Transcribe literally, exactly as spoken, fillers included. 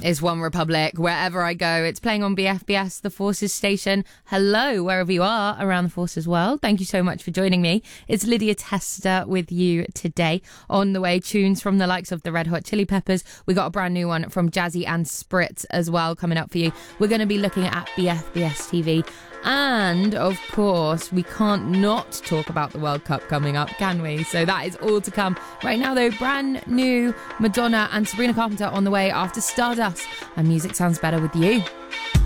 It's One Republic. Wherever I go, it's playing on B F B S, the Forces station. Hello, wherever you are around the Forces world. Thank you so much for joining me. It's Lydia Tester with you today. On the way, tunes from the likes of the Red Hot Chili Peppers. We got a brand new one from Jazzy and Spritz as well coming up for you. We're going to be looking at B F B S T V. And, of course, we can't not talk about the World Cup coming up, can we? So that is all to come. Right now, though, brand new Madonna and Sabrina Carpenter on the way after Stardust. And music sounds better with you.